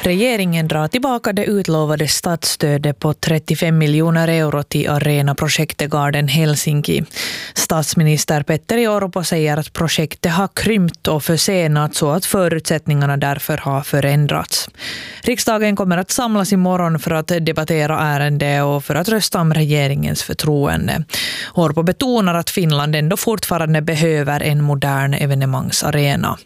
Regeringen drar tillbaka det utlovade statsstödet på 35 miljoner euro till Arena-projektet Garden Helsinki. Statsminister Petteri Orpo säger att projektet har krympt och försenats så att förutsättningarna därför har förändrats. Riksdagen kommer att samlas imorgon för att debattera ärendet och för att rösta om regeringens förtroende. Orpo betonar att Finland ändå fortfarande behöver en modern evenemangsarena.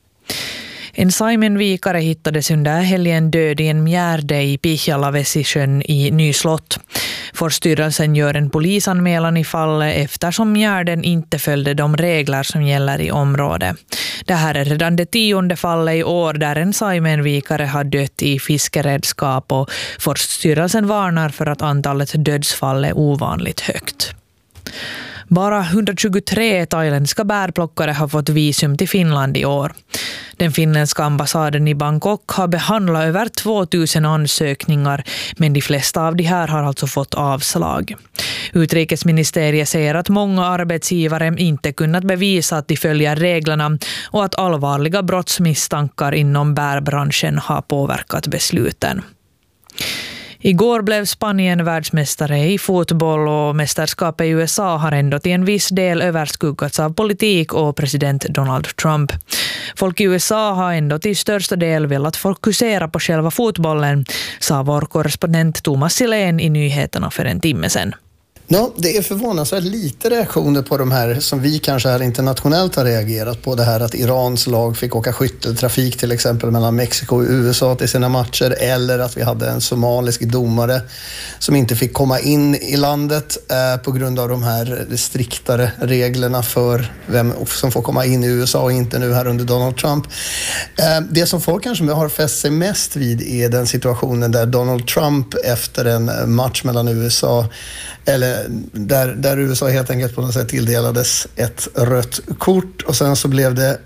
En saimenvikare hittades under helgen död i en mjärde i Pihlajavesikön i Nyslott. Forststyrelsen gör en polisanmälan i fallet eftersom mjärden inte följde de regler som gäller i området. Det här är redan det 10:e fallet i år där en saimenvikare har dött i fiskeredskap och Forststyrelsen varnar för att antalet dödsfall är ovanligt högt. Bara 123 thailändska bärplockare har fått visum till Finland i år. Den finländska ambassaden i Bangkok har behandlat över 2000 ansökningar, men de flesta av de här har alltså fått avslag. Utrikesministeriet säger att många arbetsgivare inte kunnat bevisa att de följer reglerna och att allvarliga brottsmisstankar inom bärbranschen har påverkat besluten. Igår blev Spanien världsmästare i fotboll och mästerskapet i USA har ändå till en viss del överskuggats av politik och president Donald Trump. Folk i USA har ändå till största del velat fokusera på själva fotbollen, sa vår korrespondent Thomas Silén i nyheterna för en timme sedan. Ja, det är förvånansvärt lite reaktioner på de här som vi kanske här internationellt har reagerat på. Det här att Irans lag fick åka skytteltrafik till exempel mellan Mexiko och USA till sina matcher, eller att vi hade en somalisk domare som inte fick komma in i landet på grund av de här striktare reglerna för vem som får komma in i USA och inte nu här under Donald Trump. Det som folk kanske har fäst sig mest vid är den situationen där Donald Trump efter en match mellan USA eller där USA helt enkelt på något sätt tilldelades ett rött kort och sen så blev det